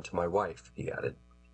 to my wife," he added.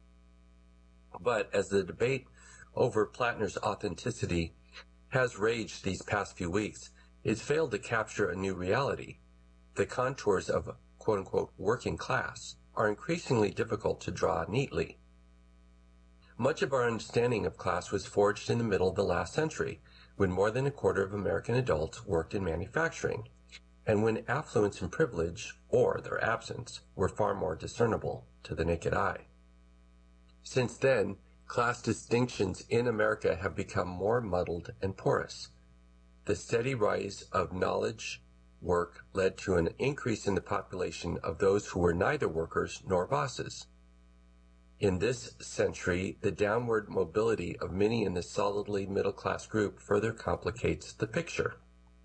But as the debate over Plattner's authenticity has raged these past few weeks, it's failed to capture a new reality. The contours of quote-unquote working class are increasingly difficult to draw neatly. Much of our understanding of class was forged in the middle of the last century, when more than a quarter of American adults worked in manufacturing, and when affluence and privilege, or their absence, were far more discernible to the naked eye. Since then, class distinctions in America have become more muddled and porous. The steady rise of knowledge work led to an increase in the population of those who were neither workers nor bosses. In this century, the downward mobility of many in the solidly middle-class group further complicates the picture.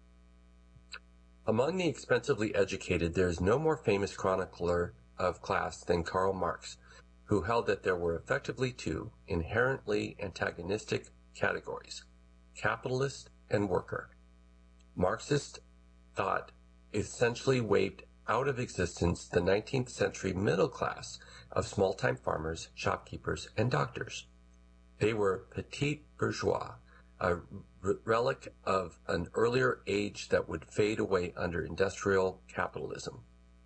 Among the expensively educated, there is no more famous chronicler of class than Karl Marx, who held that there were effectively two inherently antagonistic categories, capitalist and worker. Marxist thought essentially waved out of existence the 19th century middle class of small-time farmers, shopkeepers, and doctors. They were petit bourgeois, a relic of an earlier age that would fade away under industrial capitalism.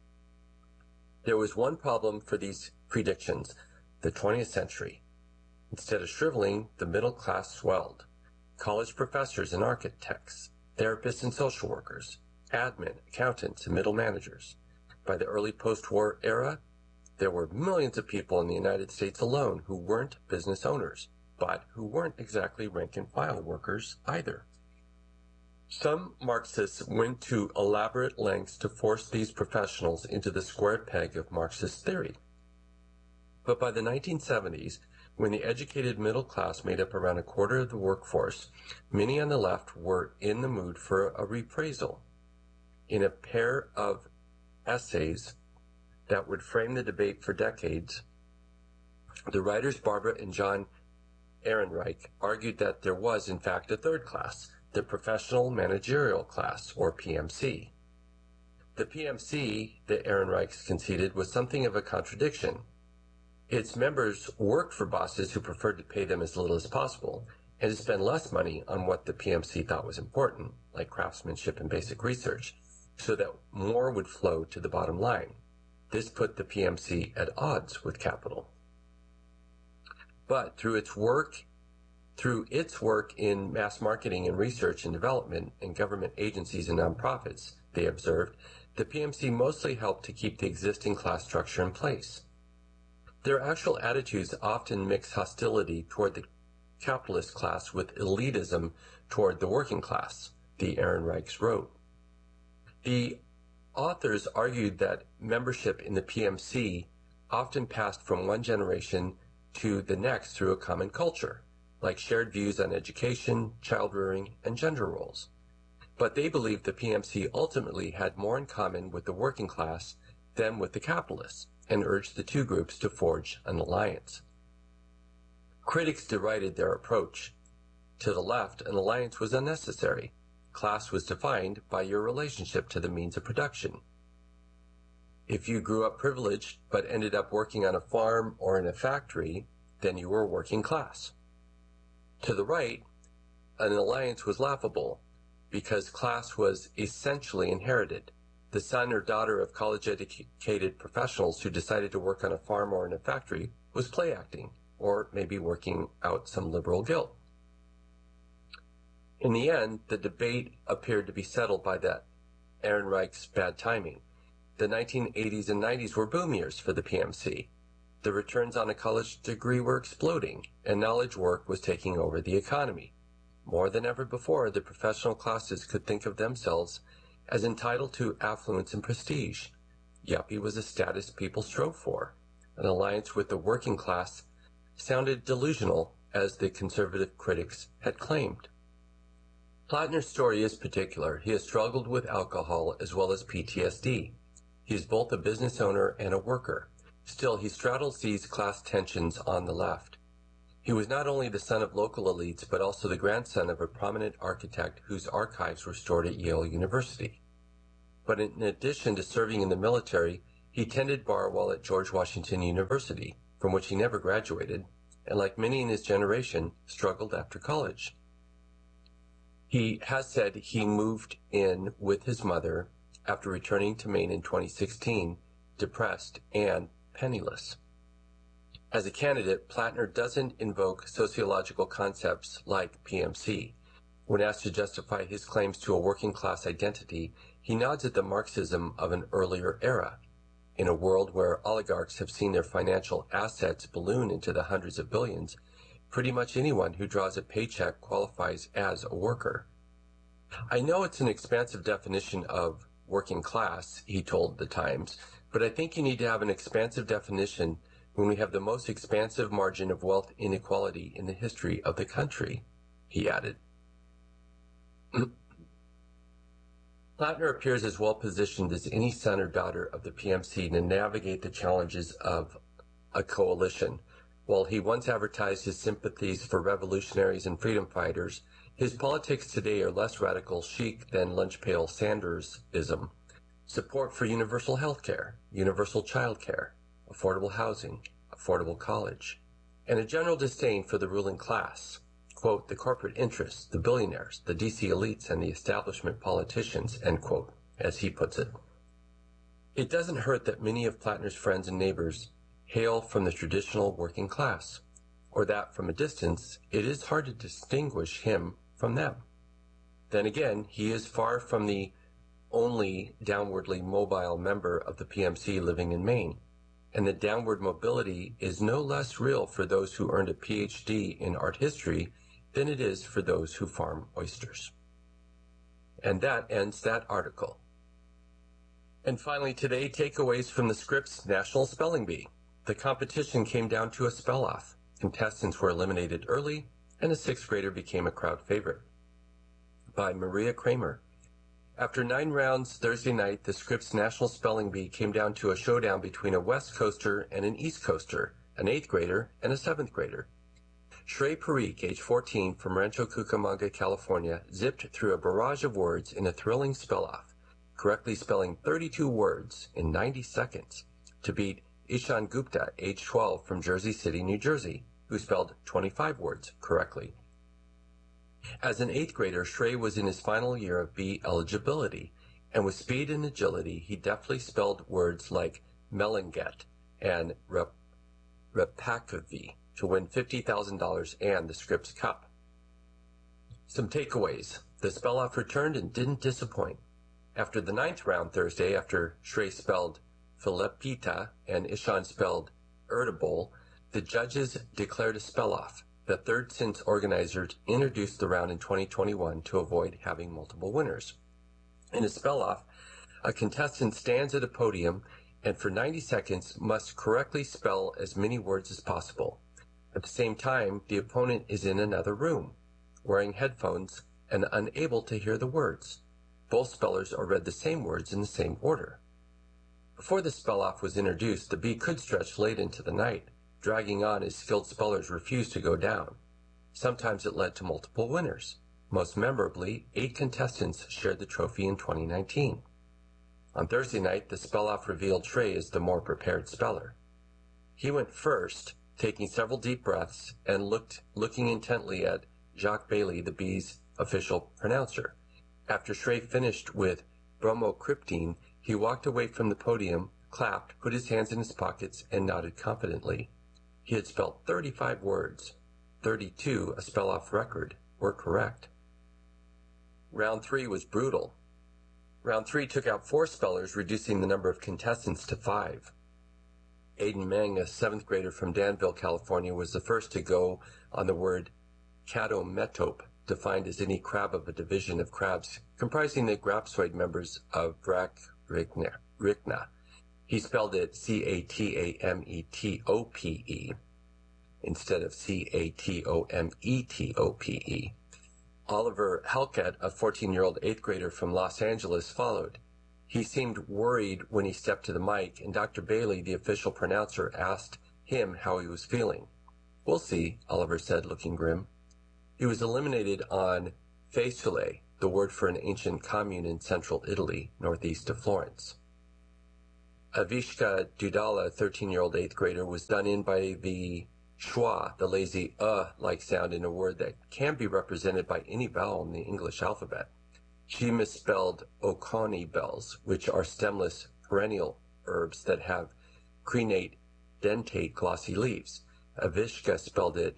There was one problem for these predictions: the 20th century. Instead of shriveling, the middle class swelled. College professors and architects, therapists and social workers, admin, accountants, and middle managers. By the early post-war era, there were millions of people in the United States alone who weren't business owners, but who weren't exactly rank-and-file workers either. Some Marxists went to elaborate lengths to force these professionals into the square peg of Marxist theory. But by the 1970s, when the educated middle class made up around a quarter of the workforce, many on the left were in the mood for a reprisal. In a pair of essays that would frame the debate for decades, the writers Barbara and John Ehrenreich argued that there was, in fact, a third class, the professional managerial class, or PMC. The PMC, the Ehrenreichs conceded, was something of a contradiction. Its members worked for bosses who preferred to pay them as little as possible and to spend less money on what the PMC thought was important, like craftsmanship and basic research, so that more would flow to the bottom line. This put the PMC at odds with capital. But through its work in mass marketing and research and development and government agencies and nonprofits, they observed, the PMC mostly helped to keep the existing class structure in place. Their actual attitudes often mix hostility toward the capitalist class with elitism toward the working class, the Ehrenreichs wrote. The authors argued that membership in the PMC often passed from one generation to the next through a common culture, like shared views on education, child rearing, and gender roles. But they believed the PMC ultimately had more in common with the working class than with the capitalists, and urged the two groups to forge an alliance. Critics derided their approach. To the left, an alliance was unnecessary. Class was defined by your relationship to the means of production. If you grew up privileged but ended up working on a farm or in a factory, then you were working class. To the right, an alliance was laughable because class was essentially inherited. The son or daughter of college-educated professionals who decided to work on a farm or in a factory was play acting, or maybe working out some liberal guilt. In the end, the debate appeared to be settled by that Ehrenreich's bad timing. The 1980s and 90s were boom years for the PMC. The returns on a college degree were exploding, and knowledge work was taking over the economy. More than ever before, the professional classes could think of themselves as entitled to affluence and prestige. Yuppie was a status people strove for. An alliance with the working class sounded delusional, as the conservative critics had claimed. Plattner's story is particular. He has struggled with alcohol as well as PTSD. He is both a business owner and a worker. Still, he straddles these class tensions on the left. He was not only the son of local elites, but also the grandson of a prominent architect whose archives were stored at Yale University. But in addition to serving in the military, He tended bar while at George Washington University, from which he never graduated, and like many in his generation, struggled after college. He has said he moved in with his mother after returning to Maine in 2016, depressed and penniless. As a candidate, Plattner doesn't invoke sociological concepts like PMC. When asked to justify his claims to a working-class identity, he nods at the Marxism of an earlier era. In a world where oligarchs have seen their financial assets balloon into the hundreds of billions, pretty much anyone who draws a paycheck qualifies as a worker. I know it's an expansive definition of working class, he told The Times, but I think you need to have an expansive definition when we have the most expansive margin of wealth inequality in the history of the country, he added. Plattner appears as well positioned as any son or daughter of the PMC to navigate the challenges of a coalition. While he once advertised his sympathies for revolutionaries and freedom fighters, his politics today are less radical chic than lunch pail Sandersism. Support for universal health care, universal child care, affordable housing, affordable college, and a general disdain for the ruling class. Quote, the corporate interests, the billionaires, the DC elites, and the establishment politicians, end quote, as he puts it. It doesn't hurt that many of Plattner's friends and neighbors hail from the traditional working class, or that from a distance it is hard to distinguish him from them. Then again, he is far from the only downwardly mobile member of the PMC living in Maine, and the downward mobility is no less real for those who earned a PhD in art history than it is for those who farm oysters. And that ends that article. And finally today, takeaways from the Scripps National Spelling Bee. The competition came down to a spell-off. Contestants were eliminated early, and a sixth grader became a crowd favorite. By Maria Kramer. After 9 rounds Thursday night, the Scripps National Spelling Bee came down to a showdown between a West Coaster and an East Coaster, an 8th grader and a 7th grader. Shrey Parikh, age 14, from Rancho Cucamonga, California, zipped through a barrage of words in a thrilling spell-off, correctly spelling 32 words in 90 seconds, to beat Ishan Gupta, age 12, from Jersey City, New Jersey, who spelled 25 words correctly. As an 8th grader, Shrey was in his final year of B eligibility, and with speed and agility, he deftly spelled words like Melanget and Repakavi to win $50,000 and the Scripps Cup. Some takeaways. The spell-off returned and didn't disappoint. After the 9th round Thursday, after Shrey spelled Filipita and Ishan spelled Erdibol, the judges declared a spell-off, the third since organizers introduced the round in 2021 to avoid having multiple winners. In a spell-off, a contestant stands at a podium and for 90 seconds must correctly spell as many words as possible. At the same time, the opponent is in another room, wearing headphones and unable to hear the words. Both spellers are read the same words in the same order. Before the spell-off was introduced, the bee could stretch late into the night, dragging on as skilled spellers refused to go down. Sometimes it led to multiple winners. Most memorably, 8 contestants shared the trophy in 2019. On Thursday night, the spell-off revealed Shrey as the more prepared speller. He went first, taking several deep breaths and looking intently at Jacques Bailey, the bee's official pronouncer. After Shrey finished with bromocriptine, he walked away from the podium, clapped, put his hands in his pockets, and nodded confidently. He had spelled 35 words. 32, a spell-off record, were correct. Round 3 was brutal. Round 3 took out 4 spellers, reducing the number of contestants to 5. Aiden Meng, a 7th grader from Danville, California, was the first to go on the word Chatometope, defined as any crab of a division of crabs comprising the grapsoid members of Brachyrycna. He spelled it Catametope instead of Catometope. Oliver Halkett, a 14-year-old 8th grader from Los Angeles, followed. He seemed worried when he stepped to the mic, and Dr. Bailey, the official pronouncer, asked him how he was feeling. "We'll see," Oliver said, looking grim. He was eliminated on Faesulae, the word for an ancient commune in central Italy, northeast of Florence. Avishka Dudala, 13-year-old 8th grader, was done in by the schwa, the lazy like sound in a word that can be represented by any vowel in the English alphabet. She misspelled Oconee bells, which are stemless perennial herbs that have crenate, dentate, glossy leaves. Avishka spelled it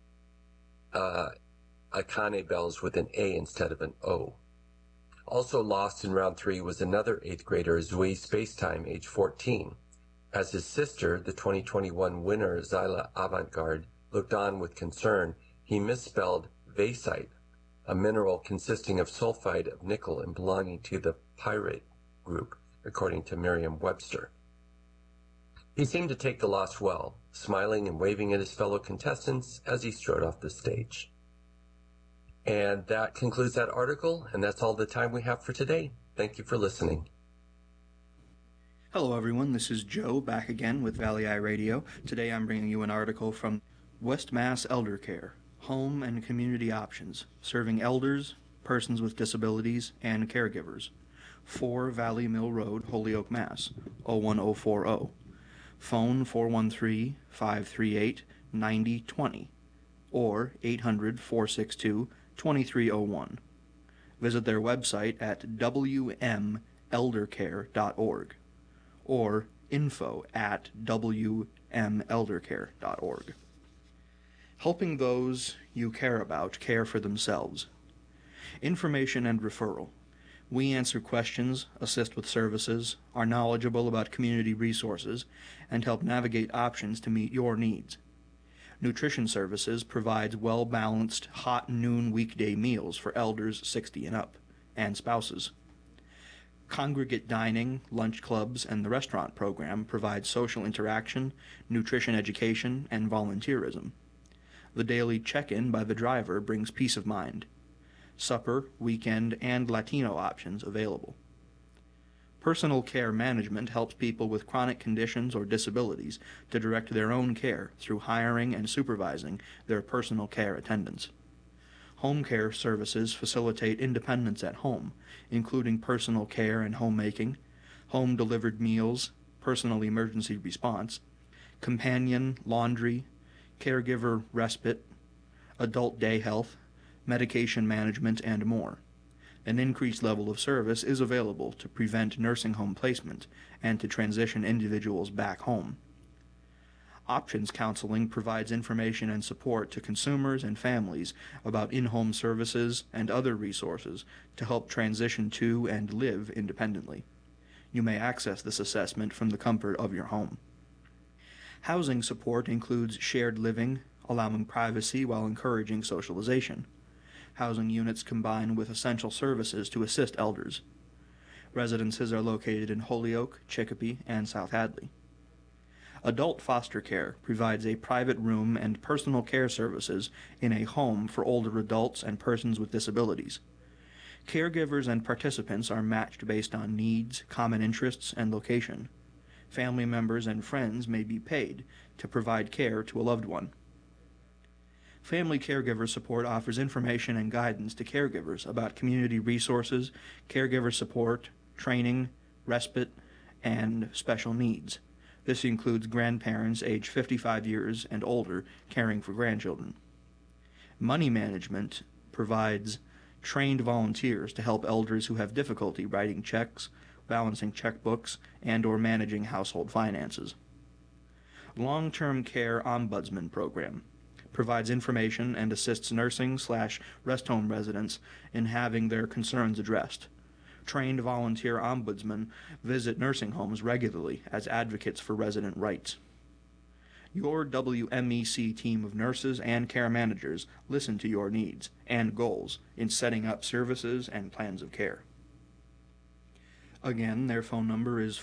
Akane bells with an A instead of an O. Also lost in round 3 was another 8th grader, Zui Spacetime, age 14. As his sister, the 2021 winner Zyla Avantgarde, looked on with concern, he misspelled Vasite, a mineral consisting of sulfide of nickel and belonging to the pyrite group, according to Merriam-Webster. He seemed to take the loss well, smiling and waving at his fellow contestants as he strode off the stage. And that concludes that article, and that's all the time we have for today. Thank you for listening. Hello everyone, this is Joe back again with Valley Eye Radio. Today I'm bringing you an article from West Mass Elder Care, Home and Community Options, serving elders, persons with disabilities, and caregivers. 4 Valley Mill Road, Holyoke, Mass. 01040. Phone 413-538-9020 or 800-462-2301. Visit their website at wmeldercare.org or info@wmeldercare.org. Helping those you care about care for themselves. Information and referral. We answer questions, assist with services, are knowledgeable about community resources, and help navigate options to meet your needs. Nutrition Services provides well-balanced hot noon weekday meals for elders 60 and up, and spouses. Congregate Dining, Lunch Clubs, and the Restaurant Program provide social interaction, nutrition education, and volunteerism. The daily check-in by the driver brings peace of mind. Supper, weekend, and Latino options available. Personal care management helps people with chronic conditions or disabilities to direct their own care through hiring and supervising their personal care attendants. Home care services facilitate independence at home, including personal care and homemaking, home-delivered meals, personal emergency response, companion, laundry, caregiver respite, adult day health, medication management, and more. An increased level of service is available to prevent nursing home placement and to transition individuals back home. Options Counseling provides information and support to consumers and families about in-home services and other resources to help transition to and live independently. You may access this assessment from the comfort of your home. Housing support includes shared living, allowing privacy while encouraging socialization. Housing units combine with essential services to assist elders. Residences are located in Holyoke, Chicopee, and South Hadley. Adult foster care provides a private room and personal care services in a home for older adults and persons with disabilities. Caregivers and participants are matched based on needs, common interests, and location. Family members and friends may be paid to provide care to a loved one. Family Caregiver Support offers information and guidance to caregivers about community resources, caregiver support, training, respite, and special needs. This includes grandparents aged 55 years and older caring for grandchildren. Money Management provides trained volunteers to help elders who have difficulty writing checks, balancing checkbooks, and/or managing household finances. Long-Term Care Ombudsman Program provides information and assists nursing/rest home residents in having their concerns addressed. Trained volunteer ombudsmen visit nursing homes regularly as advocates for resident rights. Your WMEC team of nurses and care managers listen to your needs and goals in setting up services and plans of care. Again, their phone number is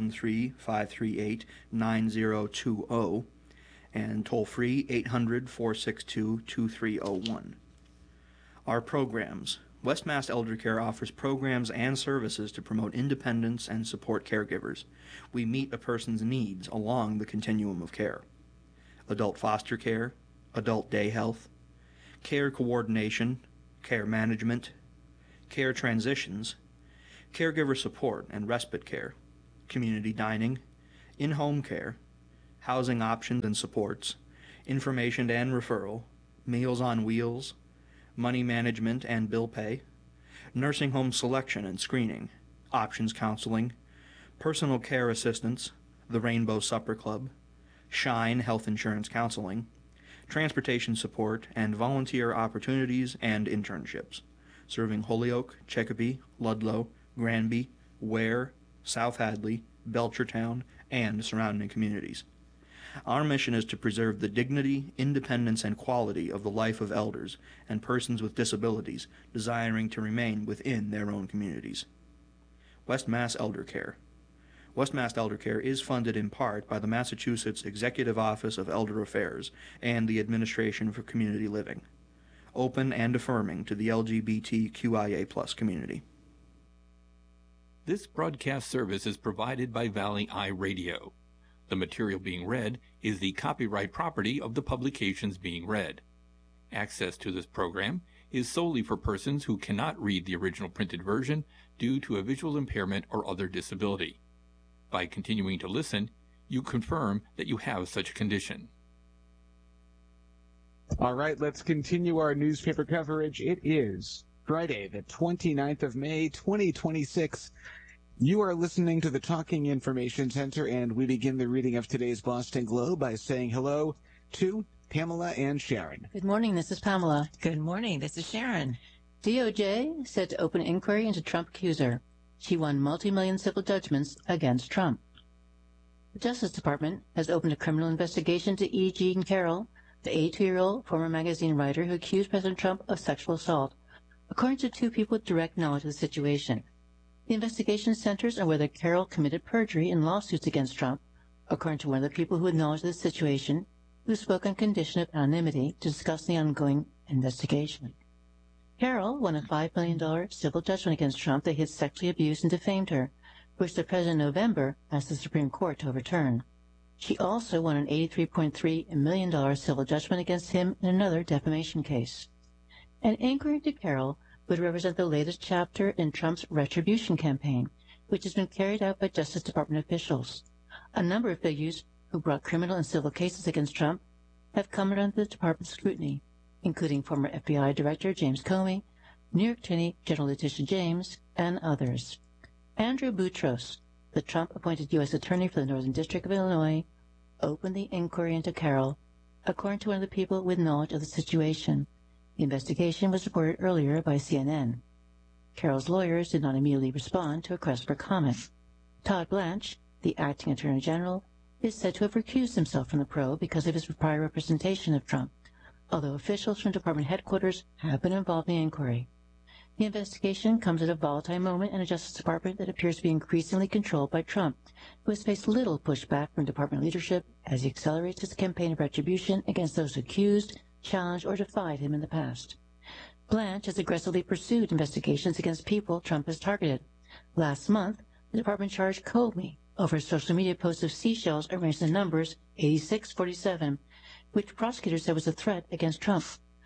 413-538-9020 and toll-free 800-462-2301. Our programs. West Mass Elder Care offers programs and services to promote independence and support caregivers. We meet a person's needs along the continuum of care. Adult foster care, adult day health, care coordination, care management, care transitions, caregiver support and respite care, community dining, in-home care, housing options and supports, information and referral, Meals on Wheels, money management and bill pay, nursing home selection and screening, options counseling, personal care assistance, the Rainbow Supper Club, Shine Health Insurance Counseling, transportation support, and volunteer opportunities and internships, serving Holyoke, Chicopee, Ludlow, Granby, Ware, South Hadley, Belchertown, and surrounding communities. Our mission is to preserve the dignity, independence, and quality of the life of elders and persons with disabilities desiring to remain within their own communities. West Mass Elder Care. West Mass Elder Care is funded in part by the Massachusetts Executive Office of Elder Affairs and the Administration for Community Living. Open and affirming to the LGBTQIA+ community. This broadcast service is provided by Valley Eye Radio. The material being read is the copyright property of the publications being read. Access to this program is solely for persons who cannot read the original printed version due to a visual impairment or other disability. By continuing to listen, you confirm that you have such a condition. All right, let's continue our newspaper coverage. It is Friday, the 29th of May, 2026. You are listening to the Talking Information Center, and we begin the reading of today's Boston Globe by saying hello to Pamela and Sharon. Good morning, this is Pamela. Good morning, this is Sharon. DOJ said to open inquiry into Trump accuser. She won multi-million civil judgments against Trump. The Justice Department has opened a criminal investigation to E. Jean Carroll, the 82-year-old former magazine writer who accused President Trump of sexual assault, according to two people with direct knowledge of the situation. The investigation centers on whether Carroll committed perjury in lawsuits against Trump, according to one of the people who acknowledged the situation, who spoke on condition of anonymity to discuss the ongoing investigation. Carroll won a $5 million civil judgment against Trump that he had sexually abused and defamed her, which the President in November asked the Supreme Court to overturn. She also won an $83.3 million civil judgment against him in another defamation case. An inquiry into Carroll would represent the latest chapter in Trump's retribution campaign, which has been carried out by Justice Department officials. A number of figures who brought criminal and civil cases against Trump have come under the department's scrutiny, including former FBI Director James Comey, New York Attorney General Letitia James, and others. Andrew Boutros, the Trump-appointed U.S. Attorney for the Northern District of Illinois, opened the inquiry into Carroll, according to one of the people with knowledge of the situation. The investigation was reported earlier by CNN. Carroll's lawyers did not immediately respond to a request for comment. Todd Blanche, the acting Attorney General, is said to have recused himself from the probe because of his prior representation of Trump, although officials from department headquarters have been involved in the inquiry. The investigation comes at a volatile moment in a Justice Department that appears to be increasingly controlled by Trump, who has faced little pushback from department leadership as he accelerates his campaign of retribution against those accused, challenged, or defied him in the past. Blanche has aggressively pursued investigations against people Trump has targeted. Last month, the department charged Comey over a social media post of seashells arranged in numbers 8647, which prosecutors said was a threat against Trump.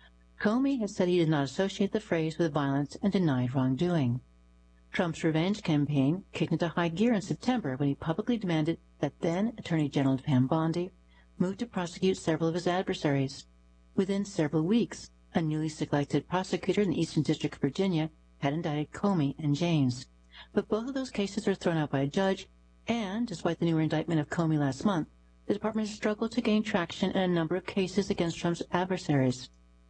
Comey has said he did not associate the phrase with violence and denied wrongdoing. Trump's revenge campaign kicked into high gear in September when he publicly demanded that then Attorney General Pam Bondi move to prosecute several of his adversaries. Within several weeks, a newly selected prosecutor in the Eastern District of Virginia had indicted Comey and James. But both of those cases were thrown out by a judge, and, despite the newer indictment of Comey last month, the department has struggled to gain traction in a number of cases against Trump's adversaries.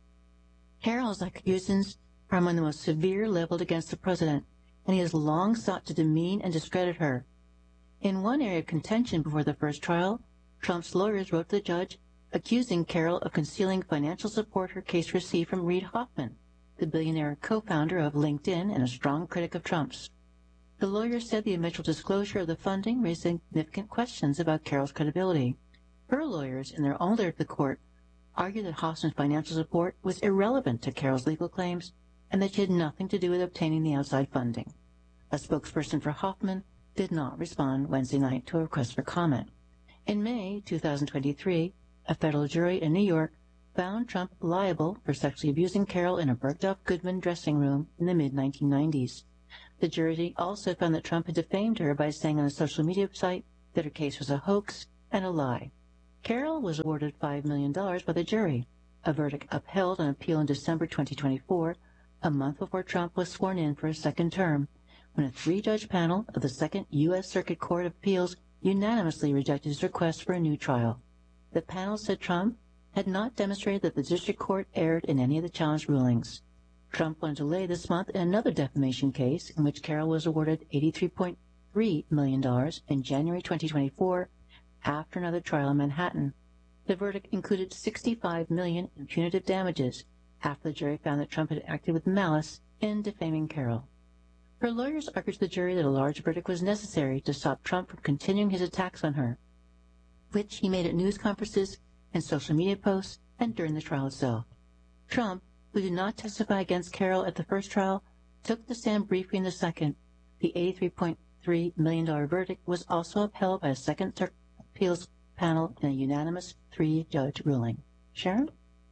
Carroll's accusations are among the most severe leveled against the president, and he has long sought to demean and discredit her. In one area of contention before the first trial, Trump's lawyers wrote to the judge accusing Carroll of concealing financial support her case received from Reid Hoffman, the billionaire co-founder of LinkedIn and a strong critic of Trump's. The lawyers said the eventual disclosure of the funding raised significant questions about Carroll's credibility. Her lawyers, in their own letter to the court, argued that Hoffman's financial support was irrelevant to Carroll's legal claims and that she had nothing to do with obtaining the outside funding. A spokesperson for Hoffman did not respond Wednesday night to a request for comment. In May 2023, a federal jury in New York found Trump liable for sexually abusing Carroll in a Bergdorf Goodman dressing room in the mid-1990s. The jury also found that Trump had defamed her by saying on a social media site that her case was a hoax and a lie. Carroll was awarded $5 million by the jury, a verdict upheld on appeal in December 2024, a month before Trump was sworn in for a second term, when a three-judge panel of the Second U.S. Circuit Court of Appeals unanimously rejected his request for a new trial. The panel said Trump had not demonstrated that the district court erred in any of the challenged rulings. Trump won a delay this month in another defamation case in which Carroll was awarded $83.3 million in January 2024 after another trial in Manhattan. The verdict included $65 million in punitive damages after the jury found that Trump had acted with malice in defaming Carroll. Her lawyers argued to the jury that a large verdict was necessary to stop Trump from continuing his attacks on her, which he made at news conferences and social media posts and during the trial itself. Trump, who did not testify against Carroll at the first trial, took the stand briefly in the second. The $83.3 million verdict was also upheld by a second appeals panel in a unanimous three-judge ruling. Sharon?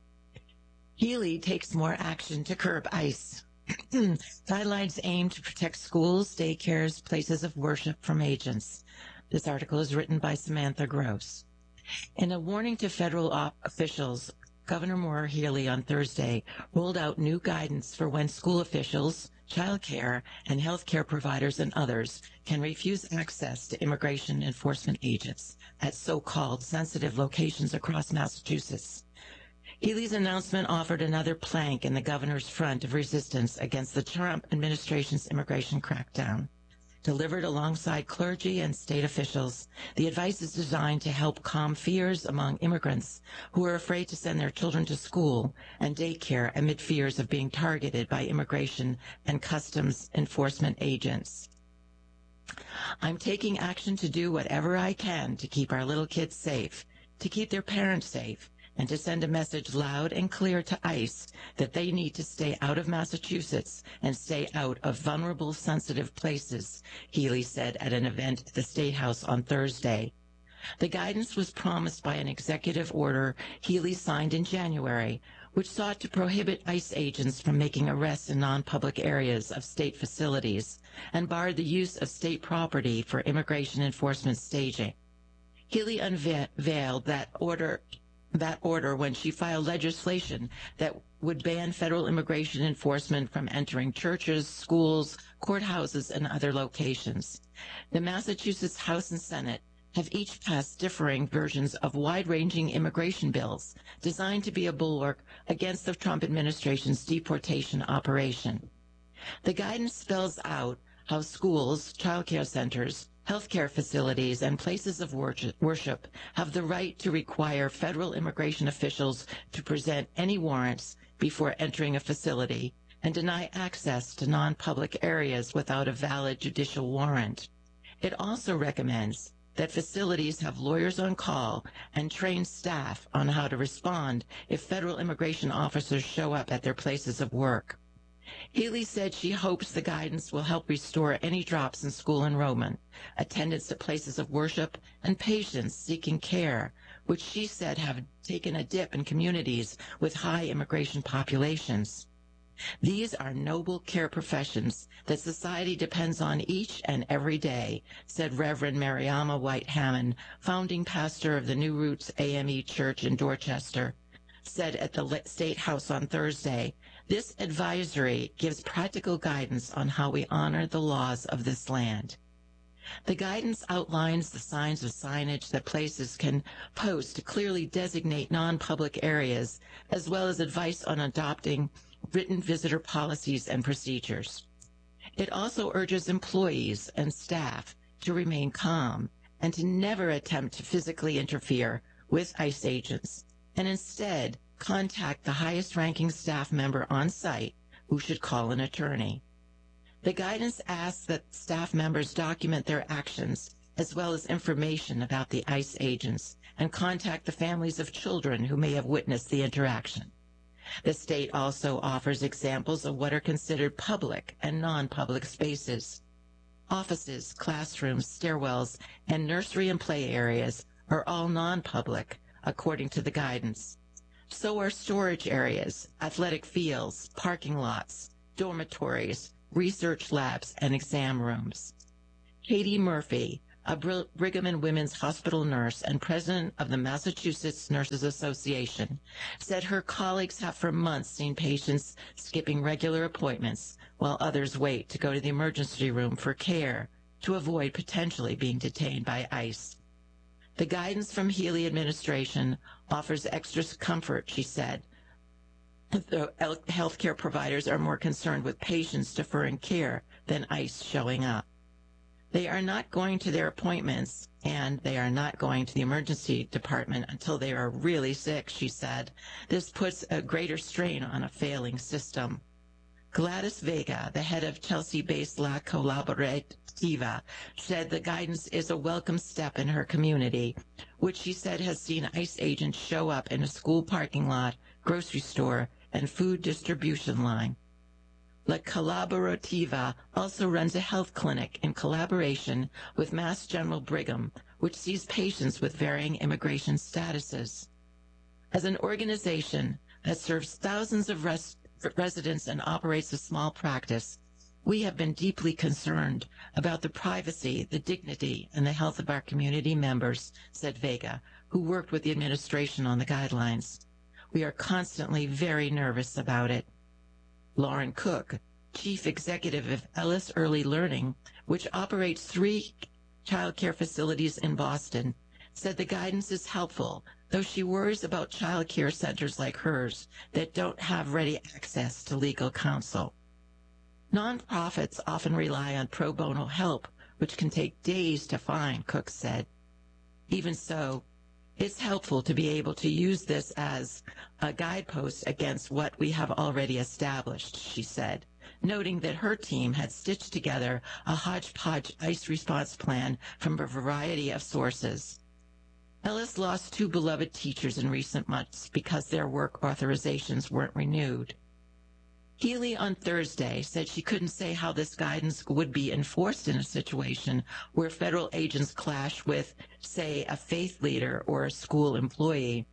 Healy takes more action to curb ICE. Guidelines aim to protect schools, daycares, places of worship from agents. This article is written by Samantha Gross. In a warning to federal officials, Governor Maura Healey on Thursday rolled out new guidance for when school officials, child care, and health care providers and others can refuse access to immigration enforcement agents at so-called sensitive locations across Massachusetts. Healey's announcement offered another plank in the governor's front of resistance against the Trump administration's immigration crackdown. Delivered alongside clergy and state officials, the advice is designed to help calm fears among immigrants who are afraid to send their children to school and daycare amid fears of being targeted by immigration and customs enforcement agents. I'm taking action to do whatever I can to keep our little kids safe, to keep their parents safe, and to send a message loud and clear to ICE that they need to stay out of Massachusetts and stay out of vulnerable, sensitive places, Healey said at an event at the State House on Thursday. The guidance was promised by an executive order Healey signed in January, which sought to prohibit ICE agents from making arrests in non-public areas of state facilities and barred the use of state property for immigration enforcement staging. Healey unveiled that order when she filed legislation that would ban federal immigration enforcement from entering churches, schools, courthouses, and other locations. The Massachusetts House and Senate have each passed differing versions of wide-ranging immigration bills designed to be a bulwark against the Trump administration's deportation operation. The guidance spells out how schools, child care centers, healthcare facilities, and places of worship have the right to require federal immigration officials to present any warrants before entering a facility and deny access to non-public areas without a valid judicial warrant. It also recommends that facilities have lawyers on call and train staff on how to respond if federal immigration officers show up at their places of work. Healey said she hopes the guidance will help restore any drops in school enrollment, attendance at places of worship, and patients seeking care, which she said have taken a dip in communities with high immigration populations. These are noble care professions that society depends on each and every day, said Reverend Mariama White Hammond, founding pastor of the New Roots AME Church in Dorchester, said at the State House on Thursday. This advisory gives practical guidance on how we honor the laws of this land. The guidance outlines the signs of signage that places can post to clearly designate non-public areas, as well as advice on adopting written visitor policies and procedures. It also urges employees and staff to remain calm and to never attempt to physically interfere with ICE agents, and instead contact the highest-ranking staff member on site who should call an attorney. The guidance asks that staff members document their actions as well as information about the ICE agents and contact the families of children who may have witnessed the interaction. The state also offers examples of what are considered public and non-public spaces. Offices, classrooms, stairwells, and nursery and play areas are all non-public, according to the guidance. So are storage areas, athletic fields, parking lots, dormitories, research labs, and exam rooms. Katie Murphy, a Brigham and Women's Hospital nurse and president of the Massachusetts Nurses Association, said her colleagues have for months seen patients skipping regular appointments while others wait to go to the emergency room for care to avoid potentially being detained by ICE. The guidance from Healey administration offers extra comfort, she said. The healthcare providers are more concerned with patients deferring care than ICE showing up. They are not going to their appointments, and they are not going to the emergency department until they are really sick, she said. This puts a greater strain on a failing system. Gladys Vega, the head of Chelsea-based La Colaborativa, said the guidance is a welcome step in her community, which she said has seen ICE agents show up in a school parking lot, grocery store, and food distribution line. La Colaborativa also runs a health clinic in collaboration with Mass General Brigham, which sees patients with varying immigration statuses. As an organization that serves thousands of residents and operates a small practice, we have been deeply concerned about the privacy, the dignity, and the health of our community members, said Vega, who worked with the administration on the guidelines. We are constantly very nervous about it. Lauren Cook, chief executive of Ellis Early Learning, which operates 3 child care facilities in Boston, said the guidance is helpful, though she worries about child care centers like hers that don't have ready access to legal counsel. Nonprofits often rely on pro bono help, which can take days to find, Cook said. Even so, it's helpful to be able to use this as a guidepost against what we have already established, she said, noting that her team had stitched together a hodgepodge ICE response plan from a variety of sources. Ellis lost 2 beloved teachers in recent months because their work authorizations weren't renewed. Healey on Thursday said she couldn't say how this guidance would be enforced in a situation where federal agents clash with, say, a faith leader or a school employee.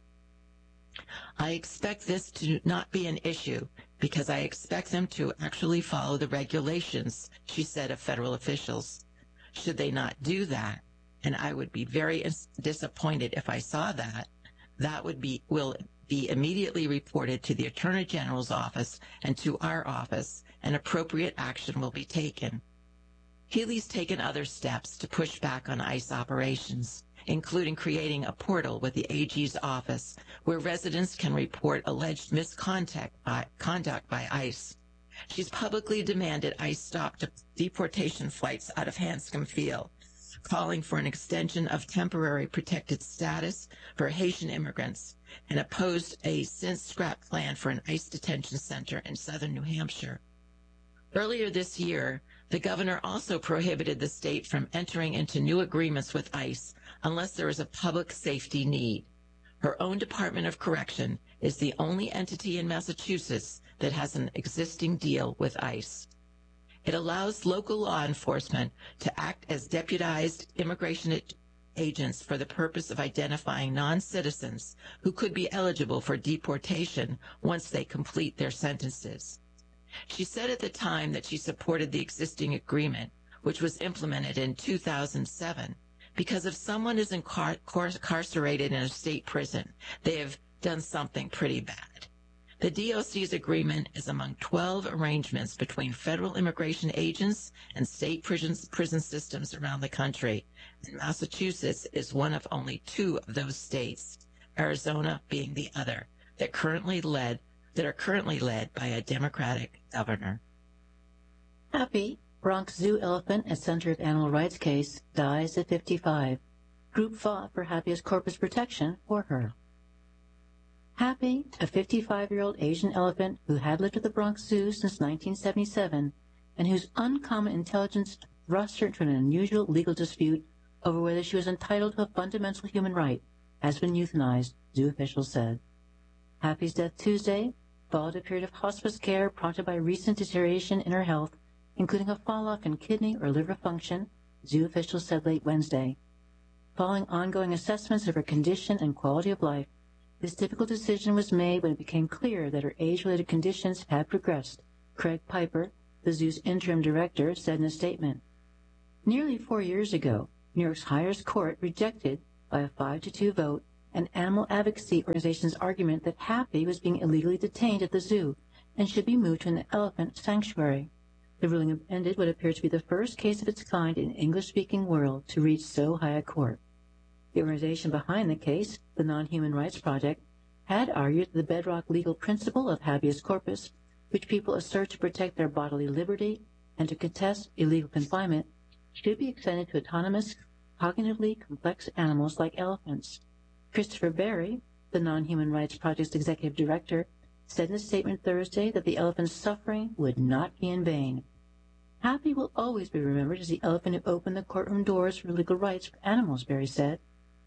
I expect this to not be an issue because I expect them to actually follow the regulations, she said of federal officials. Should they not do that, and I would be very disappointed if I saw that, that will be immediately reported to the Attorney General's office and to our office, and appropriate action will be taken. Healey's taken other steps to push back on ICE operations, including creating a portal with the AG's office where residents can report alleged misconduct by ICE. She's publicly demanded ICE stop deportation flights out of Hanscom Field, calling for an extension of temporary protected status for Haitian immigrants, and opposed a since-scrapped plan for an ICE detention center in southern New Hampshire. Earlier this year, the governor also prohibited the state from entering into new agreements with ICE unless there is a public safety need. Her own Department of Correction is the only entity in Massachusetts that has an existing deal with ICE. It allows local law enforcement to act as deputized immigration agents for the purpose of identifying non-citizens who could be eligible for deportation once they complete their sentences. She said at the time that she supported the existing agreement, which was implemented in 2007, because if someone is incarcerated in a state prison, they have done something pretty bad. The DOC's agreement is among 12 arrangements between federal immigration agents and state prison systems around the country, and Massachusetts is one of only 2 of those states, Arizona being the other, that are currently led by a Democratic governor. Happy, Bronx Zoo elephant at center of animal rights case, dies at 55. Group fought for Happy's corpus protection for her. Happy, a 55-year-old Asian elephant who had lived at the Bronx Zoo since 1977 and whose uncommon intelligence thrust her into an unusual legal dispute over whether she was entitled to a fundamental human right, has been euthanized, zoo officials said. Happy's death Tuesday followed a period of hospice care prompted by recent deterioration in her health, including a fall-off in kidney or liver function, zoo officials said late Wednesday. Following ongoing assessments of her condition and quality of life, this difficult decision was made when it became clear that her age-related conditions had progressed, Craig Piper, the the zoo's interim director said in a statement. Nearly 4 years ago, New York's highest court rejected, by a 5-2 vote, an animal advocacy organization's argument that Happy was being illegally detained at the zoo and should be moved to an elephant sanctuary. The ruling ended what appeared to be the first case of its kind in the English-speaking world to reach so high a court. The organization behind the case, the Non-Human Rights Project, had argued that the bedrock legal principle of habeas corpus, which people assert to protect their bodily liberty and to contest illegal confinement, should be extended to autonomous, cognitively complex animals like elephants. Christopher Berry, the Non-Human Rights Project's executive director, said in a statement Thursday that the elephant's suffering would not be in vain. Happy will always be remembered as the elephant who opened the courtroom doors for legal rights for animals, Berry said.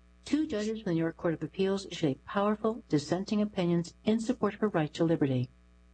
2 judges from the New York Court of Appeals issued powerful, dissenting opinions in support of her right to liberty.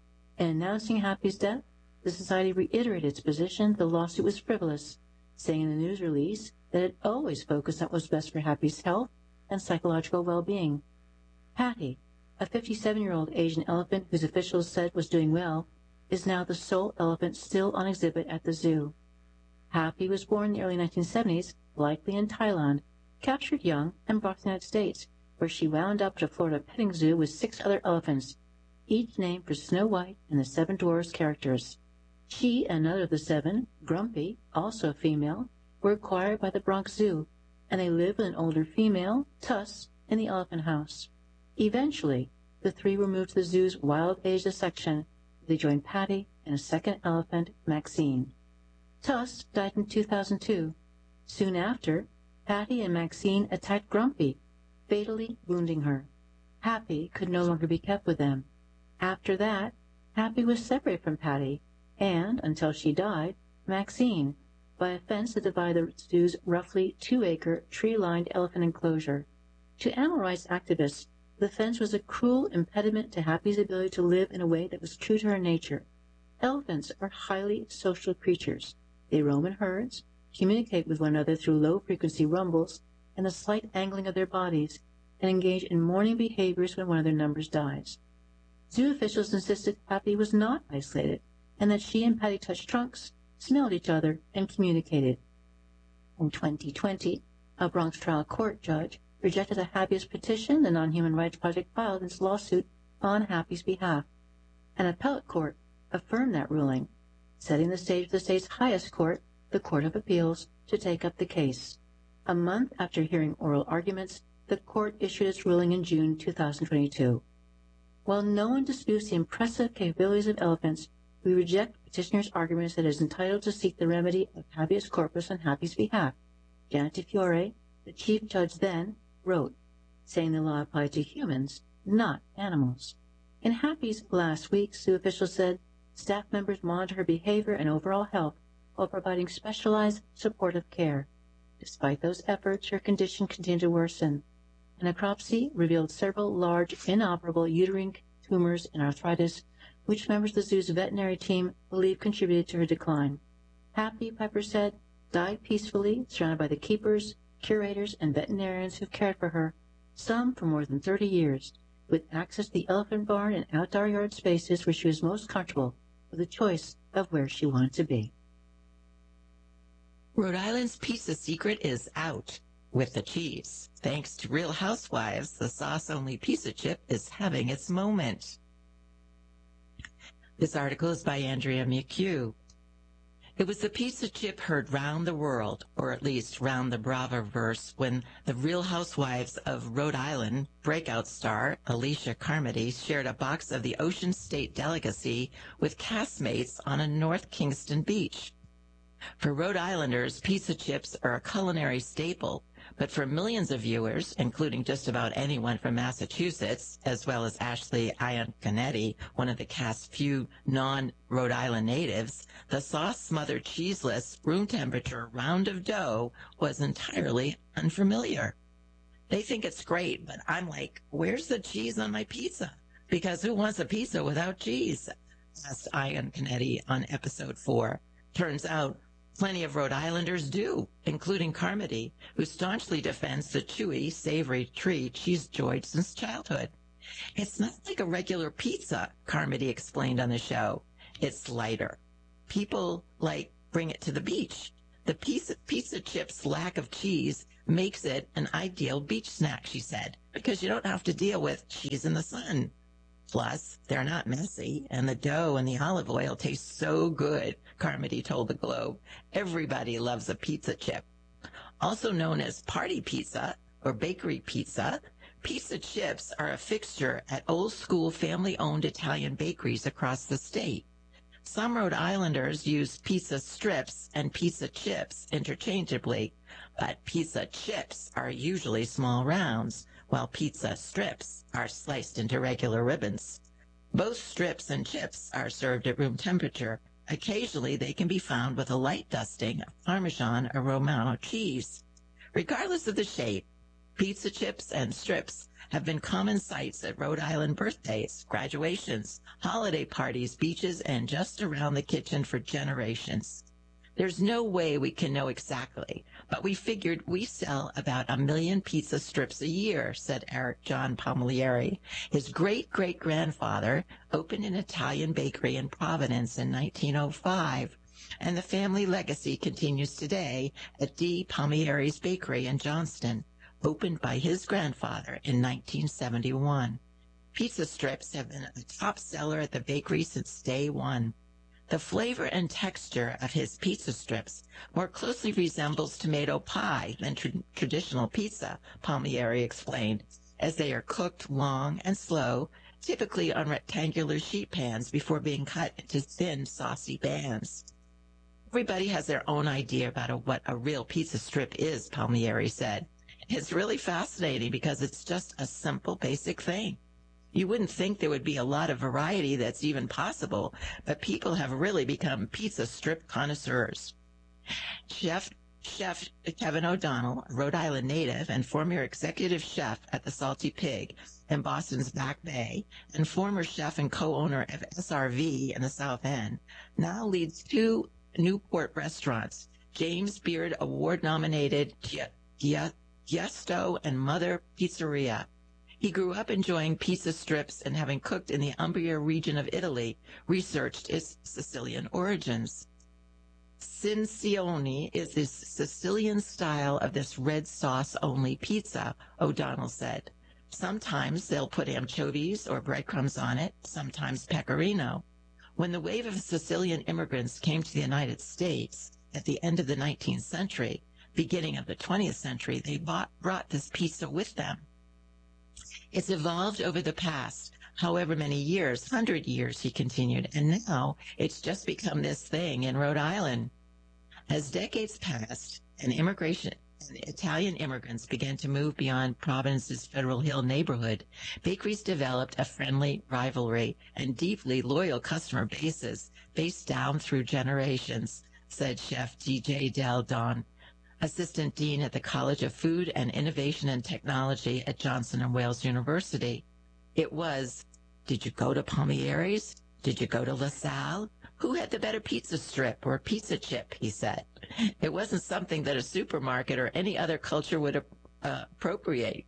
In announcing Happy's death, the Society reiterated its position the lawsuit was frivolous, saying in the news release that it always focused on what was best for Happy's health and psychological well-being. Patty, a 57-year-old Asian elephant whose officials said was doing well, is now the sole elephant still on exhibit at the zoo. Happy was born in the early 1970s, likely in Thailand, captured young, and brought to the United States, where she wound up at a Florida petting zoo with 6 other elephants, each named for Snow White and the 7 Dwarfs characters. She and another of the 7, Grumpy, also a female, were acquired by the Bronx Zoo, and they live with an older female, Tuss, in the elephant house. Eventually, the 3 were moved to the zoo's Wild Asia section, where they joined Patty and a second elephant, Maxine. Tuss died in 2002. Soon after, Patty and Maxine attacked Grumpy, fatally wounding her. Happy could no longer be kept with them. After that, Happy was separated from Patty, and, until she died, Maxine, by a fence that divided the zoo's roughly 2-acre, tree-lined elephant enclosure. To animal rights activists, the fence was a cruel impediment to Happy's ability to live in a way that was true to her nature. Elephants are highly social creatures. They roam in herds, communicate with one another through low-frequency rumbles and the slight angling of their bodies, and engage in mourning behaviors when one of their numbers dies. Zoo officials insisted Happy was not isolated, and that she and Patty touched trunks, smelled each other, and communicated. In 2020, a Bronx trial court judge rejected a habeas petition the Non-Human Rights Project filed in its lawsuit on Happy's behalf. An appellate court affirmed that ruling, setting the stage for the state's highest court, the Court of Appeals, to take up the case. A month after hearing oral arguments, the court issued its ruling in June 2022. While no one disputes the impressive capabilities of elephants, we reject petitioner's arguments that it is entitled to seek the remedy of habeas corpus on Happy's behalf. Janet DeFiore, the chief judge then, wrote, saying the law applied to humans, not animals. In Happy's last week, zoo officials said staff members monitor her behavior and overall health while providing specialized supportive care. Despite those efforts, her condition continued to worsen. An necropsy revealed several large, inoperable uterine tumors and arthritis, which members of the zoo's veterinary team believe contributed to her decline. Happy, Piper said, died peacefully, surrounded by the keepers, curators, and veterinarians who've cared for her, some for more than 30 years, with access to the elephant barn and outdoor yard spaces where she was most comfortable, with a choice of where she wanted to be. Rhode Island's pizza secret is out with the cheese. Thanks to Real Housewives, the sauce-only pizza chip is having its moment. This article is by Andrea McHugh. It was the pizza chip heard round the world, or at least round the Bravoverse, when the Real Housewives of Rhode Island breakout star Alicia Carmody shared a box of the Ocean State delicacy with castmates on a North Kingston beach. For Rhode Islanders, pizza chips are a culinary staple, but for millions of viewers, including just about anyone from Massachusetts, as well as Ashley Ianconetti, one of the cast's few non-Rhode Island natives, the sauce-smothered, cheeseless, room-temperature round of dough was entirely unfamiliar. They think it's great, but I'm like, where's the cheese on my pizza? Because who wants a pizza without cheese? Asked Ianconetti on episode 4. Turns out, plenty of Rhode Islanders do, including Carmody, who staunchly defends the chewy, savory treat she's enjoyed since childhood. It's not like a regular pizza, Carmody explained on the show. It's lighter. People bring it to the beach. The pizza chips lack of cheese makes it an ideal beach snack, she said, because you don't have to deal with cheese in the sun. Plus, they're not messy, and the dough and the olive oil taste so good, Carmody told the Globe. Everybody loves a pizza chip. Also known as party pizza or bakery pizza, pizza chips are a fixture at old-school family-owned Italian bakeries across the state. Some Rhode Islanders use pizza strips and pizza chips interchangeably, but pizza chips are usually small rounds, while pizza strips are sliced into regular ribbons. Both strips and chips are served at room temperature. Occasionally, they can be found with a light dusting of Parmesan or Romano cheese. Regardless of the shape, pizza chips and strips have been common sights at Rhode Island birthdays, graduations, holiday parties, beaches, and just around the kitchen for generations. There's no way we can know exactly, but we figured we sell about 1 million pizza strips a year, said Eric John Palmieri. His great-great-grandfather opened an Italian bakery in Providence in 1905, and the family legacy continues today at D. Palmieri's Bakery in Johnston, opened by his grandfather in 1971. Pizza strips have been a top seller at the bakery since day one. The flavor and texture of his pizza strips more closely resembles tomato pie than traditional pizza, Palmieri explained, as they are cooked long and slow, typically on rectangular sheet pans before being cut into thin, saucy bands. Everybody has their own idea about what a real pizza strip is, Palmieri said. It's really fascinating because it's just a simple, basic thing. You wouldn't think there would be a lot of variety that's even possible, but people have really become pizza strip connoisseurs. Chef Kevin O'Donnell, a Rhode Island native and former executive chef at the Salty Pig in Boston's Back Bay, and former chef and co-owner of SRV in the South End, now leads 2 Newport restaurants, James Beard Award-nominated Giesto and Mother Pizzeria. He grew up enjoying pizza strips and, having cooked in the Umbria region of Italy, researched its Sicilian origins. Cincione is the Sicilian style of this red sauce-only pizza, O'Donnell said. Sometimes they'll put anchovies or breadcrumbs on it, sometimes pecorino. When the wave of Sicilian immigrants came to the United States at the end of the 19th century, beginning of the 20th century, they brought this pizza with them. It's evolved over the past, however many years, 100 years, he continued, and now it's just become this thing in Rhode Island. As decades passed and Italian immigrants began to move beyond Providence's Federal Hill neighborhood, bakeries developed a friendly rivalry and deeply loyal customer bases based down through generations, said Chef D.J. Del Don, Assistant Dean at the College of Food and Innovation and Technology at Johnson & Wales University. It was, did you go to Palmieri's? Did you go to LaSalle? Who had the better pizza strip or pizza chip, he said. It wasn't something that a supermarket or any other culture would appropriate.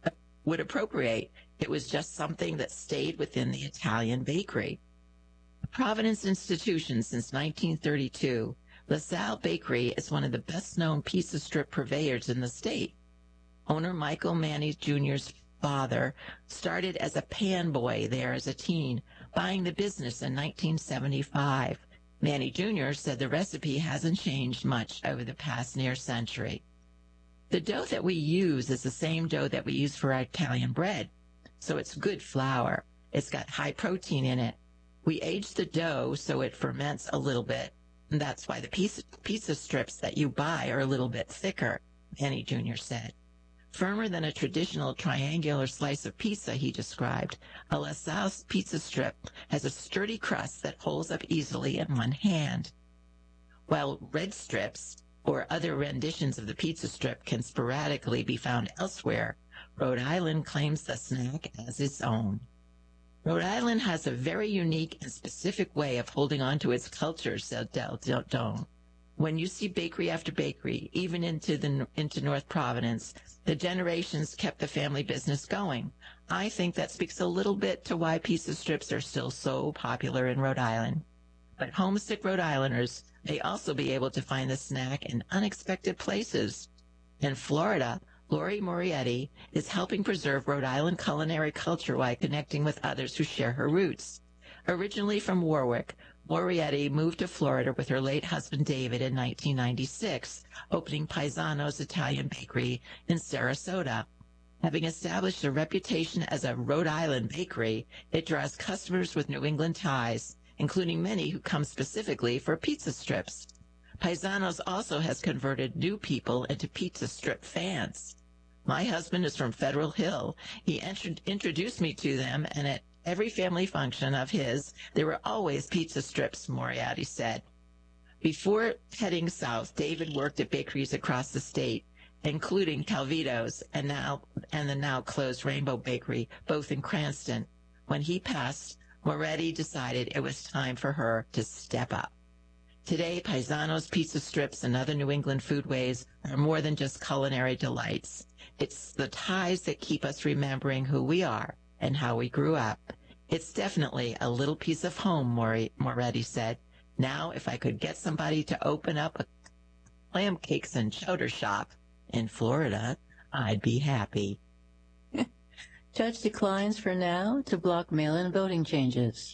It was just something that stayed within the Italian bakery. A Providence institution since 1932, LaSalle Bakery is one of the best-known pizza strip purveyors in the state. Owner Michael Manny Jr.'s father started as a pan boy there as a teen, buying the business in 1975. Manny Jr. said the recipe hasn't changed much over the past near century. The dough that we use is the same dough that we use for our Italian bread, so it's good flour. It's got high protein in it. We age the dough so it ferments a little bit. And that's why the pizza strips that you buy are a little bit thicker, Manny Jr. said. Firmer than a traditional triangular slice of pizza, he described, a LaSalle pizza strip has a sturdy crust that holds up easily in one hand. While red strips, or other renditions of the pizza strip, can sporadically be found elsewhere, Rhode Island claims the snack as its own. Rhode Island has a very unique and specific way of holding on to its culture, said Del Don. When you see bakery after bakery, even into North Providence, the generations kept the family business going. I think that speaks a little bit to why pizza strips are still so popular in Rhode Island. But homesick Rhode Islanders may also be able to find the snack in unexpected places. In Florida, Lori Morietti is helping preserve Rhode Island culinary culture while connecting with others who share her roots. Originally from Warwick, Morietti moved to Florida with her late husband David in 1996, opening Paisano's Italian Bakery in Sarasota. Having established a reputation as a Rhode Island bakery, it draws customers with New England ties, including many who come specifically for pizza strips. Paisano's also has converted new people into pizza strip fans. My husband is from Federal Hill. He introduced me to them, and at every family function of his, there were always pizza strips, Morietti said. Before heading south, David worked at bakeries across the state, including Calvito's and the now closed Rainbow Bakery, both in Cranston. When he passed, Moretti decided it was time for her to step up. Today, Paisano's pizza strips and other New England foodways are more than just culinary delights. It's the ties that keep us remembering who we are and how we grew up. It's definitely a little piece of home, Moretti said. Now, if I could get somebody to open up a clam cakes and chowder shop in Florida, I'd be happy. Judge declines for now to block mail-in voting changes.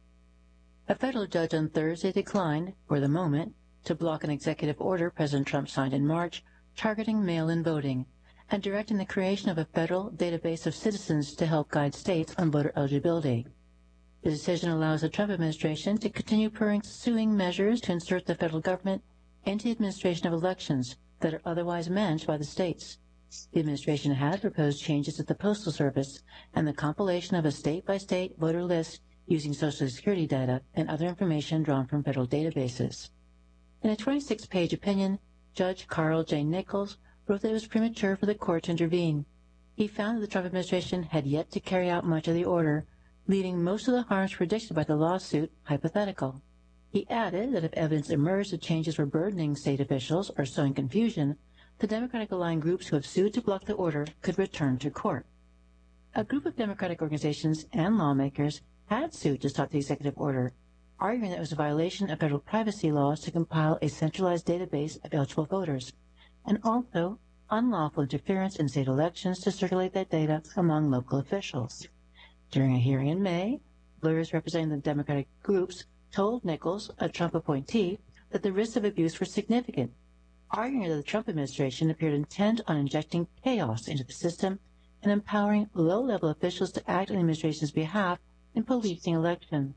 A federal judge on Thursday declined, for the moment, to block an executive order President Trump signed in March targeting mail-in voting and directing the creation of a federal database of citizens to help guide states on voter eligibility. The decision allows the Trump administration to continue pursuing measures to insert the federal government into the administration of elections that are otherwise managed by the states. The administration has proposed changes to the Postal Service and the compilation of a state-by-state voter list using Social Security data and other information drawn from federal databases. In a 26-page opinion, Judge Carl J. Nichols wrote that it was premature for the court to intervene. He found that the Trump administration had yet to carry out much of the order, leaving most of the harms predicted by the lawsuit hypothetical. He added that if evidence emerged that changes were burdening state officials or sowing confusion, the Democratic-aligned groups who have sued to block the order could return to court. A group of Democratic organizations and lawmakers had sued to stop the executive order, arguing that it was a violation of federal privacy laws to compile a centralized database of eligible voters, and also unlawful interference in state elections to circulate that data among local officials. During a hearing in May, lawyers representing the Democratic groups told Nichols, a Trump appointee, that the risks of abuse were significant, arguing that the Trump administration appeared intent on injecting chaos into the system and empowering low-level officials to act on the administration's behalf in policing elections.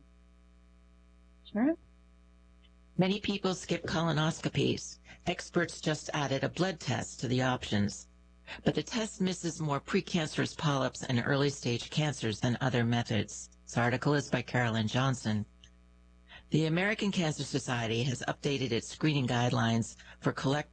Sure. Many people skip colonoscopies. Experts just added a blood test to the options. But the test misses more precancerous polyps and early-stage cancers than other methods. This article is by Carolyn Johnson. The American Cancer Society has updated its screening guidelines for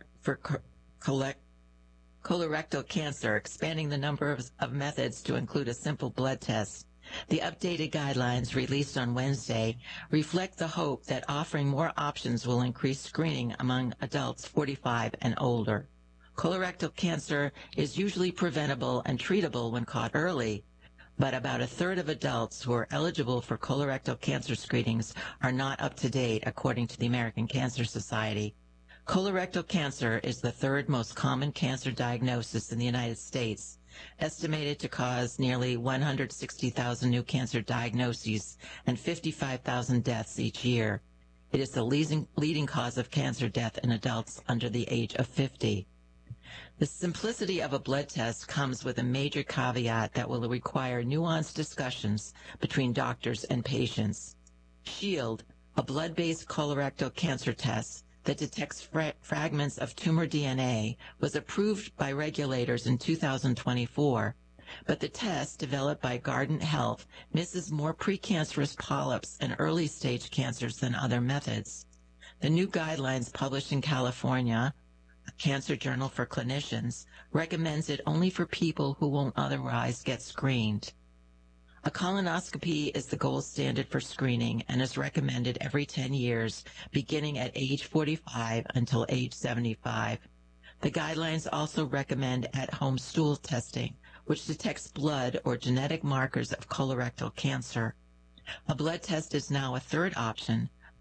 colorectal cancer, expanding the number of methods to include a simple blood test. The updated guidelines, released on Wednesday, reflect the hope that offering more options will increase screening among adults 45 and older. Colorectal cancer is usually preventable and treatable when caught early, but about a third of adults who are eligible for colorectal cancer screenings are not up to date, according to the American Cancer Society. Colorectal cancer is the third most common cancer diagnosis in the United States, estimated to cause nearly 160,000 new cancer diagnoses and 55,000 deaths each year. It is the leading cause of cancer death in adults under the age of 50. The simplicity of a blood test comes with a major caveat that will require nuanced discussions between doctors and patients. SHIELD, a blood-based colorectal cancer test that detects fragments of tumor DNA, was approved by regulators in 2024, but the test, developed by Guardant Health, misses more precancerous polyps and early-stage cancers than other methods. The new guidelines published in California, a cancer journal for clinicians, recommends it only for people who won't otherwise get screened. A colonoscopy is the gold standard for screening and is recommended every 10 years, beginning at age 45 until age 75. The guidelines also recommend at-home stool testing, which detects blood or genetic markers of colorectal cancer. A blood test is now a third option,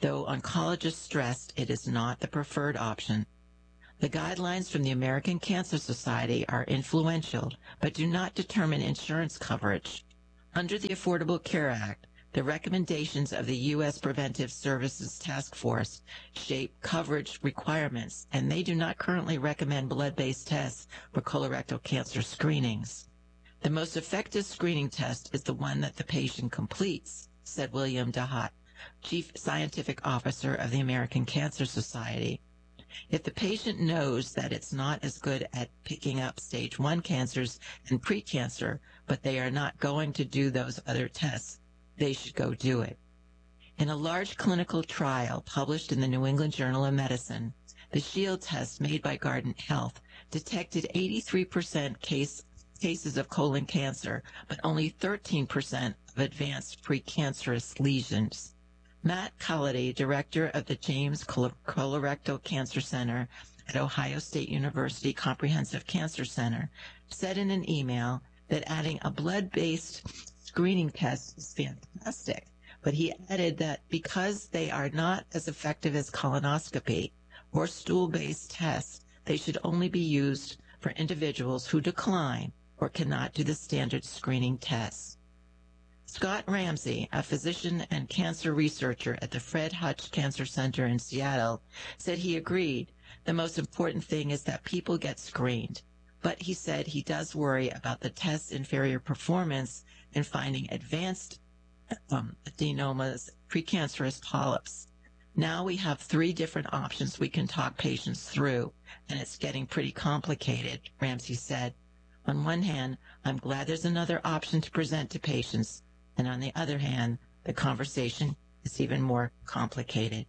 though oncologists stressed it is not the preferred option. The guidelines from the American Cancer Society are influential, but do not determine insurance coverage. Under the Affordable Care Act, the recommendations of the U.S. Preventive Services Task Force shape coverage requirements, and they do not currently recommend blood-based tests for colorectal cancer screenings. The most effective screening test is the one that the patient completes, said William DeHaat, Chief Scientific Officer of the American Cancer Society. If the patient knows that it's not as good at picking up stage 1 cancers and precancer, but they are not going to do those other tests, they should go do it. In a large clinical trial published in the New England Journal of Medicine, the Shield test made by Guardant Health detected 83% cases of colon cancer, but only 13% of advanced precancerous lesions. Matt Cullity, director of the James Colorectal Cancer Center at Ohio State University Comprehensive Cancer Center, said in an email that adding a blood-based screening test is fantastic, but he added that because they are not as effective as colonoscopy or stool-based tests, they should only be used for individuals who decline or cannot do the standard screening tests. Scott Ramsey, a physician and cancer researcher at the Fred Hutch Cancer Center in Seattle, said he agreed the most important thing is that people get screened, but he said he does worry about the test's inferior performance in finding advanced adenomas, precancerous polyps. Now we have 3 different options we can talk patients through, and it's getting pretty complicated, Ramsey said. On one hand, I'm glad there's another option to present to patients, and on the other hand, the conversation is even more complicated.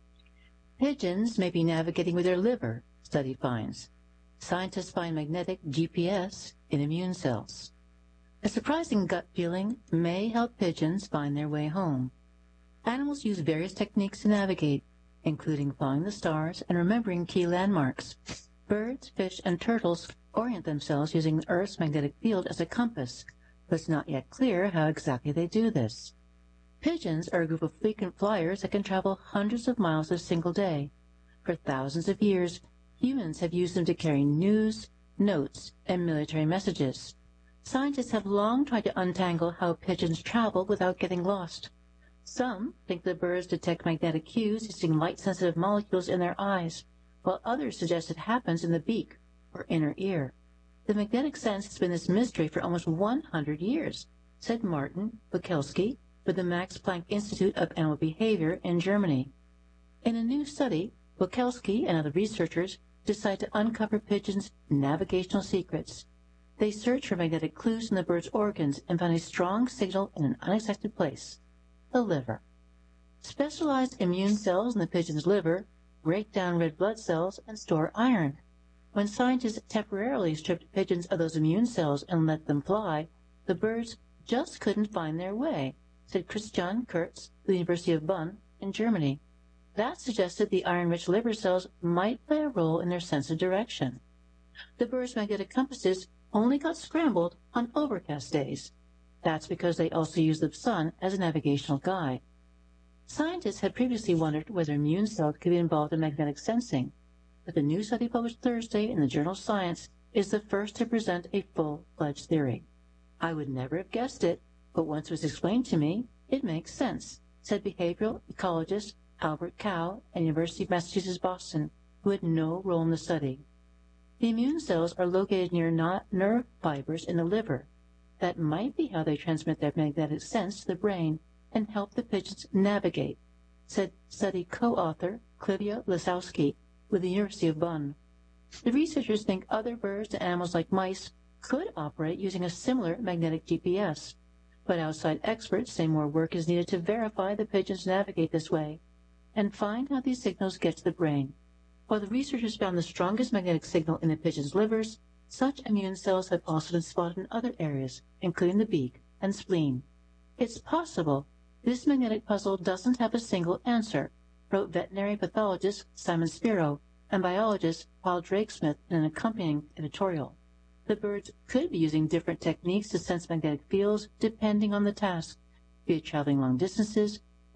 Pigeons may be navigating with their liver, study finds. Scientists find magnetic GPS in immune cells. A surprising gut feeling may help pigeons find their way home. Animals use various techniques to navigate, including following the stars and remembering key landmarks. Birds, fish, and turtles orient themselves using the Earth's magnetic field as a compass, but it's not yet clear how exactly they do this. Pigeons are a group of frequent flyers that can travel hundreds of miles in a single day. For thousands of years, humans have used them to carry news, notes, and military messages. Scientists have long tried to untangle how pigeons travel without getting lost. Some think the birds detect magnetic cues using light-sensitive molecules in their eyes, while others suggest it happens in the beak or inner ear. The magnetic sense has been this mystery for almost 100 years, said Martin Bukelski with the Max Planck Institute of Animal Behavior in Germany. In a new study, Bukelski and other researchers decided to uncover pigeons' navigational secrets. They searched for magnetic clues in the bird's organs and found a strong signal in an unexpected place, the liver. Specialized immune cells in the pigeon's liver break down red blood cells and store iron. When scientists temporarily stripped pigeons of those immune cells and let them fly, the birds just couldn't find their way, said Christian Kurtz of the University of Bonn in Germany. That suggested the iron-rich liver cells might play a role in their sense of direction. The birds' magnetic compasses only got scrambled on overcast days. That's because they also use the sun as a navigational guide. Scientists had previously wondered whether immune cells could be involved in magnetic sensing, but the new study published Thursday in the journal Science is the first to present a full-fledged theory. I would never have guessed it, but once it was explained to me, it makes sense, said behavioral ecologist Albert Cow at University of Massachusetts Boston, who had no role in the study. The immune cells are located near nerve fibers in the liver. That might be how they transmit their magnetic sense to the brain and help the pigeons navigate, said study co-author Clivia Lisowski with the University of Bonn. The researchers think other birds and animals like mice could operate using a similar magnetic GPS, but outside experts say more work is needed to verify the pigeons navigate this way and find how these signals get to the brain. While the researchers found the strongest magnetic signal in the pigeons' livers, such immune cells have also been spotted in other areas, including the beak and spleen. It's possible this magnetic puzzle doesn't have a single answer, wrote veterinary pathologist Simon Spiro and biologist Paul Drakesmith in an accompanying editorial. The birds could be using different techniques to sense magnetic fields depending on the task, be it traveling long distances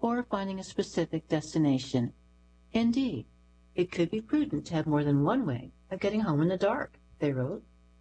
or finding a specific destination. Indeed, it could be prudent to have more than one way of getting home in the dark, they wrote.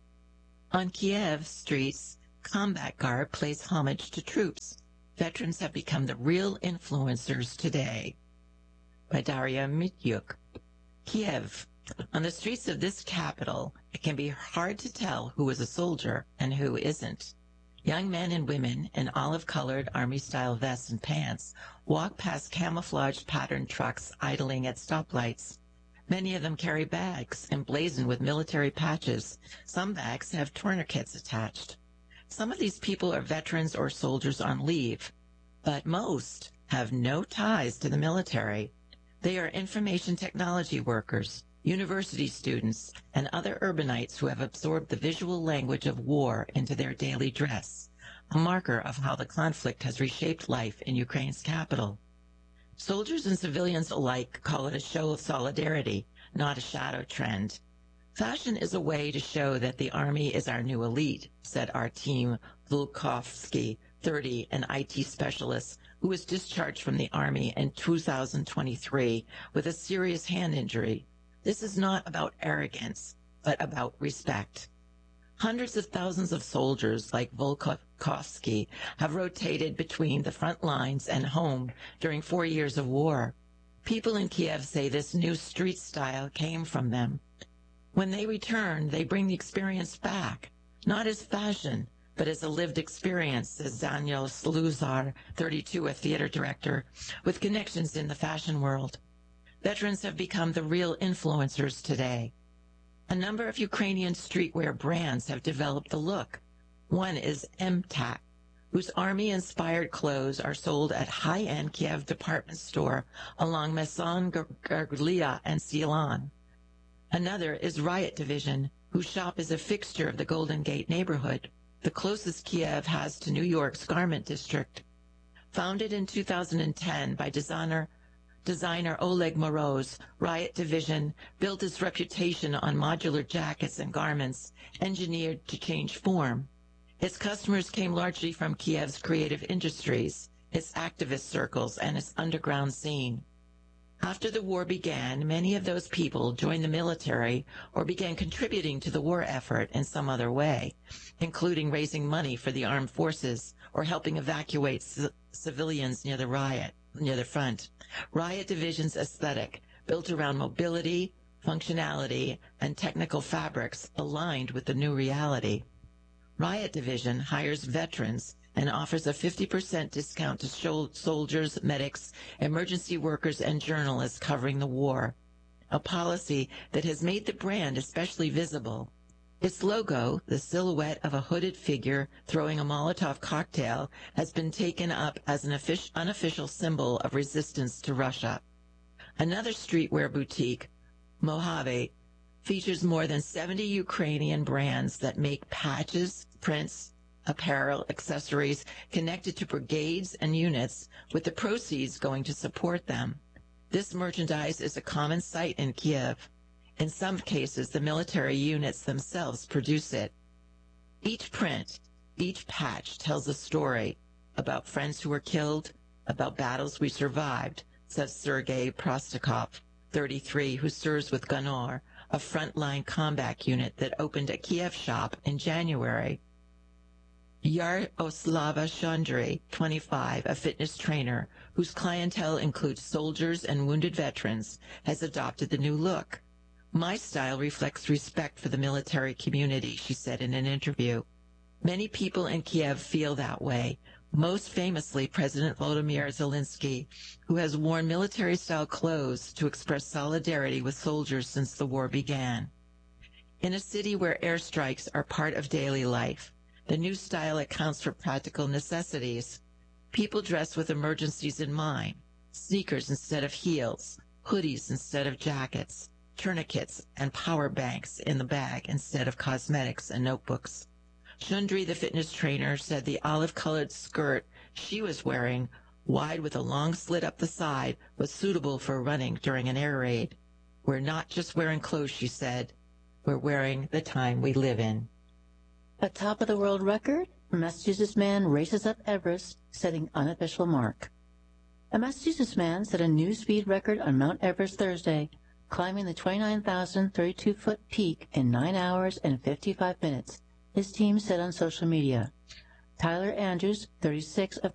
On Kiev streets, combat garb pays homage to troops. Veterans have become the real influencers today. By Daria Mityuk. Kiev. On the streets of this capital, it can be hard to tell who is a soldier and who isn't. Young men and women in olive-colored army-style vests and pants walk past camouflaged patterned trucks idling at stoplights. Many of them carry bags emblazoned with military patches. Some bags have tourniquets attached. Some of these people are veterans or soldiers on leave, but most have no ties to the military. They are information technology workers, university students, and other urbanites who have absorbed the visual language of war into their daily dress, a marker of how the conflict has reshaped life in Ukraine's capital. Soldiers and civilians alike call it a show of solidarity, not a shadow trend. Fashion is a way to show that the Army is our new elite, said Artem Volkovsky, 30, an IT specialist who was discharged from the Army in 2023 with a serious hand injury. This is not about arrogance, but about respect. Hundreds of thousands of soldiers like Volkovsky have rotated between the front lines and home during 4 years of war. People in Kiev say this new street style came from them. When they return, they bring the experience back, not as fashion, but as a lived experience, says Daniel Sluzar, 32, a theater director with connections in the fashion world. Veterans have become the real influencers today. A number of Ukrainian streetwear brands have developed the look. One is MTAC, whose army-inspired clothes are sold at high-end Kiev department store along Maison Garglia and Ceylon. Another is Riot Division, whose shop is a fixture of the Golden Gate neighborhood, the closest Kiev has to New York's garment district. Founded in 2010 by designer Oleg Moroz, Riot Division built its reputation on modular jackets and garments engineered to change form. Its customers came largely from Kiev's creative industries, its activist circles, and its underground scene. After the war began, many of those people joined the military or began contributing to the war effort in some other way, including raising money for the armed forces or helping evacuate civilians near the front. Riot Division's aesthetic, built around mobility, functionality, and technical fabrics, aligned with the new reality. Riot Division hires veterans and offers a 50% discount to soldiers, medics, emergency workers, and journalists covering the war, a policy that has made the brand especially visible. Its logo, the silhouette of a hooded figure throwing a Molotov cocktail, has been taken up as an unofficial symbol of resistance to Russia. Another streetwear boutique, Mojave, features more than 70 Ukrainian brands that make patches, prints, apparel, accessories connected to brigades and units, with the proceeds going to support them. This merchandise is a common sight in Kiev. In some cases, the military units themselves produce it. Each print, each patch tells a story about friends who were killed, about battles we survived, says Sergei Prostakov, 33, who serves with Gunor, a frontline combat unit that opened a Kiev shop in January. Yaroslava Shondry, 25, a fitness trainer whose clientele includes soldiers and wounded veterans, has adopted the new look. My style reflects respect for the military community, she said in an interview. Many people in Kiev feel that way, most famously President Volodymyr Zelensky, who has worn military-style clothes to express solidarity with soldiers since the war began. In a city where airstrikes are part of daily life, the new style accounts for practical necessities. People dress with emergencies in mind, sneakers instead of heels, hoodies instead of jackets, tourniquets and power banks in the bag instead of cosmetics and notebooks. Shundri, the fitness trainer, said the olive-colored skirt she was wearing, wide with a long slit up the side, was suitable for running during an air raid. We're not just wearing clothes, she said. We're wearing the time we live in. A top-of-the-world record? A Massachusetts man races up Everest, setting unofficial mark. A Massachusetts man set a new speed record on Mount Everest Thursday, climbing the 29,032-foot peak in 9 hours and 55 minutes, his team said on social media. Tyler Andrews, 36, of